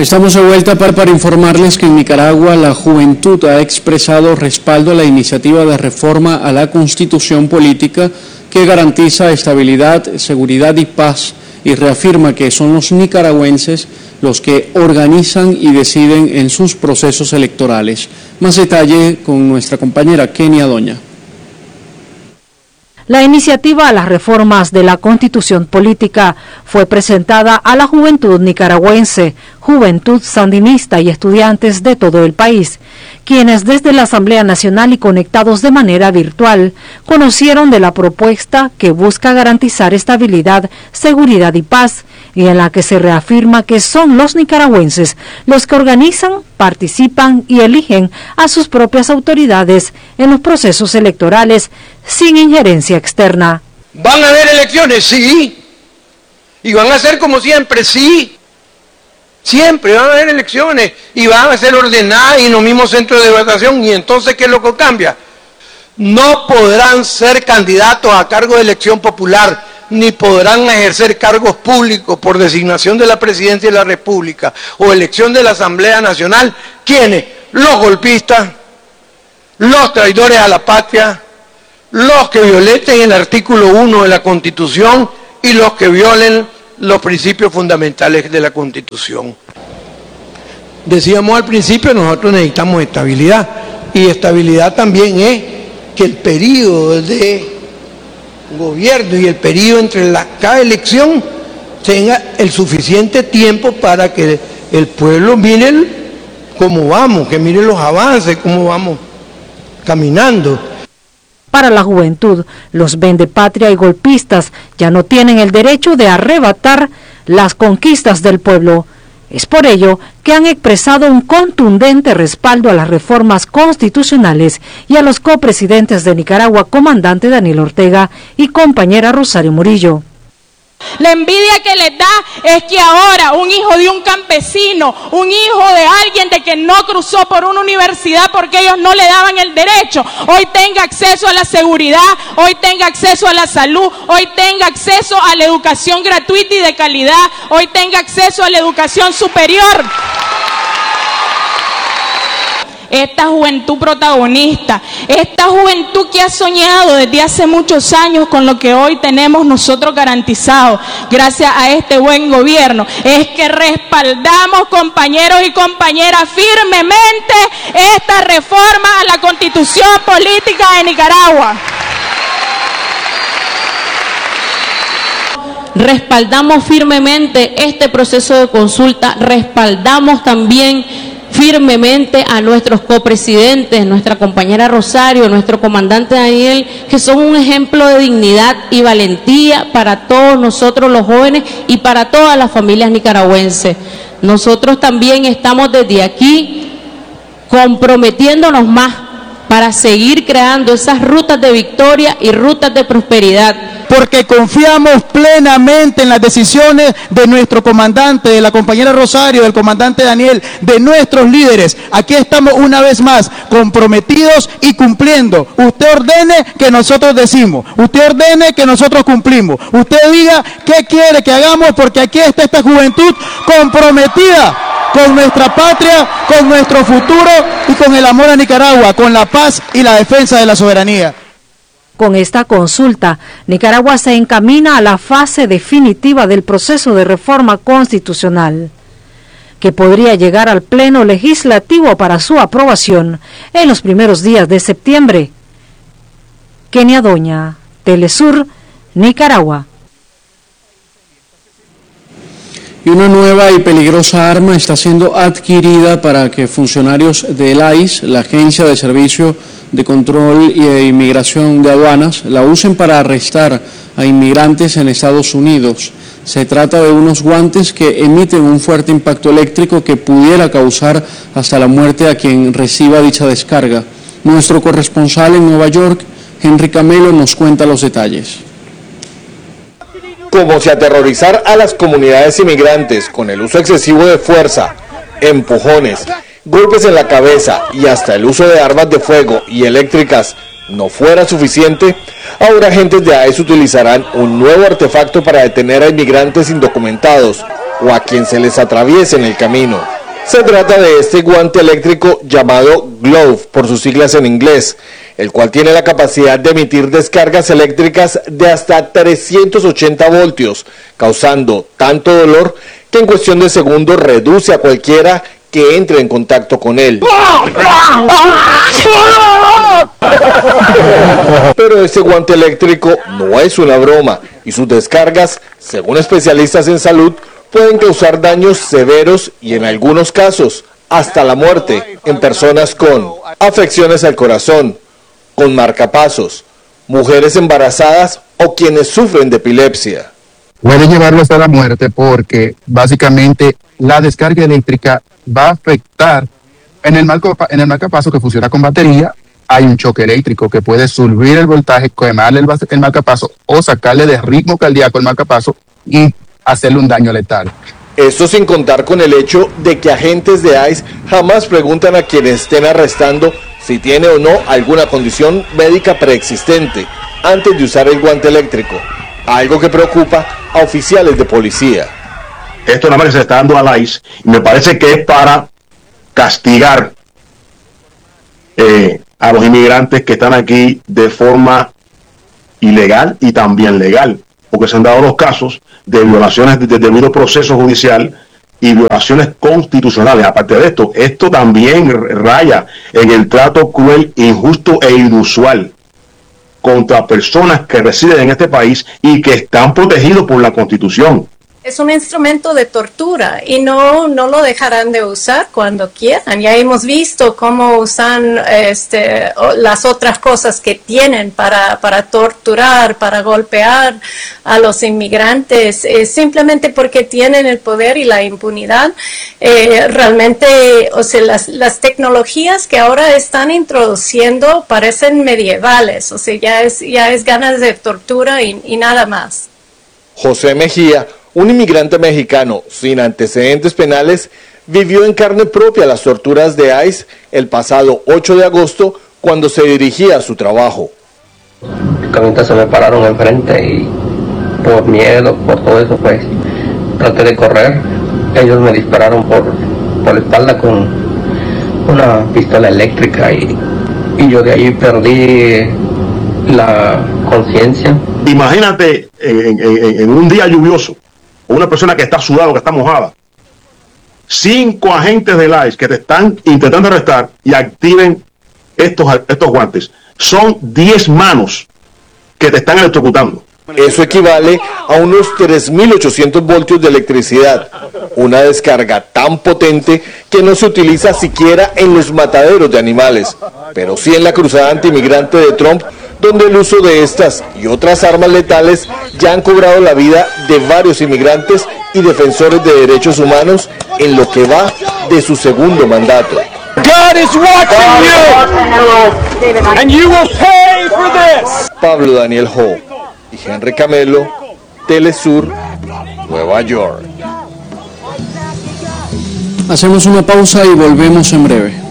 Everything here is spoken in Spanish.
Estamos de vuelta para informarles que en Nicaragua la juventud ha expresado respaldo a la iniciativa de reforma a la Constitución política que garantiza estabilidad, seguridad y paz y reafirma que son los nicaragüenses los que organizan y deciden en sus procesos electorales. Más detalle con nuestra compañera Kenia Doña. La iniciativa a las reformas de la Constitución política fue presentada a la juventud nicaragüense, juventud sandinista y estudiantes de todo el país, quienes desde la Asamblea Nacional y conectados de manera virtual conocieron de la propuesta que busca garantizar estabilidad, seguridad y paz, y en la que se reafirma que son los nicaragüenses los que organizan, participan y eligen a sus propias autoridades en los procesos electorales sin injerencia externa. ¿Van a haber elecciones? Sí. ¿Y van a ser como siempre? Sí. Siempre van a haber elecciones y van a ser ordenadas y en los mismos centros de votación. ¿Y entonces qué es lo que cambia? No podrán ser candidatos a cargo de elección popular, ni podrán ejercer cargos públicos por designación de la Presidencia de la República o elección de la Asamblea Nacional. ¿Quiénes? Los golpistas, los traidores a la patria, los que violenten el artículo 1 de la Constitución y los que violen los principios fundamentales de la Constitución. Decíamos al principio, nosotros necesitamos estabilidad, y estabilidad también es que el periodo de gobierno y el periodo entre cada elección tenga el suficiente tiempo para que el pueblo mire cómo vamos, que mire los avances, cómo vamos caminando. Para la juventud, los vendepatria y golpistas ya no tienen el derecho de arrebatar las conquistas del pueblo. Es por ello que han expresado un contundente respaldo a las reformas constitucionales y a los copresidentes de Nicaragua, comandante Daniel Ortega y compañera Rosario Murillo. La envidia que les da es que ahora un hijo de un campesino, un hijo de alguien de que no cruzó por una universidad porque ellos no le daban el derecho, hoy tenga acceso a la seguridad, hoy tenga acceso a la salud, hoy tenga acceso a la educación gratuita y de calidad, hoy tenga acceso a la educación superior. Esta juventud protagonista, esta juventud que ha soñado desde hace muchos años con lo que hoy tenemos nosotros garantizado gracias a este buen gobierno, es que respaldamos, compañeros y compañeras, firmemente esta reforma a la Constitución política de Nicaragua. Respaldamos firmemente este proceso de consulta, respaldamos también firmemente a nuestros copresidentes, nuestra compañera Rosario, nuestro comandante Daniel, que son un ejemplo de dignidad y valentía para todos nosotros los jóvenes y para todas las familias nicaragüenses. Nosotros también estamos desde aquí comprometiéndonos más para seguir creando esas rutas de victoria y rutas de prosperidad. Porque confiamos plenamente en las decisiones de nuestro comandante, de la compañera Rosario, del comandante Daniel, de nuestros líderes. Aquí estamos una vez más comprometidos y cumpliendo. Usted ordene que nosotros decimos, usted ordene que nosotros cumplimos, usted diga qué quiere que hagamos, porque aquí está esta juventud comprometida con nuestra patria, con nuestro futuro y con el amor a Nicaragua, con la paz y la defensa de la soberanía. Con esta consulta, Nicaragua se encamina a la fase definitiva del proceso de reforma constitucional, que podría llegar al Pleno Legislativo para su aprobación en los primeros días de septiembre. Kenia Doña, Telesur, Nicaragua. Y una nueva y peligrosa arma está siendo adquirida para que funcionarios del ICE, la Agencia de Servicio de Control e Inmigración de Aduanas, la usen para arrestar a inmigrantes en Estados Unidos. Se trata de unos guantes que emiten un fuerte impacto eléctrico que pudiera causar hasta la muerte a quien reciba dicha descarga. Nuestro corresponsal en Nueva York, Henry Camelo, nos cuenta los detalles. Como si aterrorizar a las comunidades inmigrantes con el uso excesivo de fuerza, empujones, golpes en la cabeza y hasta el uso de armas de fuego y eléctricas no fuera suficiente, ahora agentes de ICE utilizarán un nuevo artefacto para detener a inmigrantes indocumentados o a quien se les atraviese en el camino. Se trata de este guante eléctrico llamado Glove, por sus siglas en inglés, el cual tiene la capacidad de emitir descargas eléctricas de hasta 380 voltios, causando tanto dolor que en cuestión de segundos reduce a cualquiera que entre en contacto con él. Pero este guante eléctrico no es una broma y sus descargas, según especialistas en salud, pueden causar daños severos y en algunos casos hasta la muerte en personas con afecciones al corazón, con marcapasos, mujeres embarazadas o quienes sufren de epilepsia. Puede llevarlo hasta la muerte porque básicamente la descarga eléctrica va a afectar en el marcapaso que funciona con batería. Hay un choque eléctrico que puede subir el voltaje, quemarle el marcapaso o sacarle de ritmo cardíaco el marcapaso y hacerle un daño letal. Esto sin contar con el hecho de que agentes de ICE jamás preguntan a quienes estén arrestando si tiene o no alguna condición médica preexistente antes de usar el guante eléctrico, algo que preocupa a oficiales de policía. Esto nada más que se está dando al ICE y me parece que es para castigar a los inmigrantes que están aquí de forma ilegal y también legal, porque se han dado los casos de violaciones del debido proceso judicial y violaciones constitucionales. Aparte de esto, esto también raya en el trato cruel, injusto e inusual contra personas que residen en este país y que están protegidos por la Constitución. Es un instrumento de tortura y no lo dejarán de usar cuando quieran. Ya hemos visto cómo usan las otras cosas que tienen para torturar, para golpear a los inmigrantes, simplemente porque tienen el poder y la impunidad. Realmente, o sea, las tecnologías que ahora están introduciendo parecen medievales, o sea, ya es ganas de tortura y nada más. José Mejía, un inmigrante mexicano sin antecedentes penales, vivió en carne propia las torturas de ICE el pasado 8 de agosto cuando se dirigía a su trabajo. Se me pararon enfrente y por miedo, por todo eso, pues traté de correr. Ellos me dispararon por la espalda con una pistola eléctrica y yo de ahí perdí la conciencia. Imagínate en un día lluvioso, una persona que está sudada, que está mojada, 5 agentes del ICE que te están intentando arrestar y activen estos guantes. Son 10 manos que te están electrocutando. Eso equivale a unos 3.800 voltios de electricidad, una descarga tan potente que no se utiliza siquiera en los mataderos de animales, pero sí en la cruzada antimigrante de Trump, donde el uso de estas y otras armas letales ya han cobrado la vida de varios inmigrantes y defensores de derechos humanos en lo que va de su segundo mandato. God is watching you, and you will pay for this. Pablo Daniel Ho y Henry Camelo, Telesur, Nueva York. Hacemos una pausa y volvemos en breve.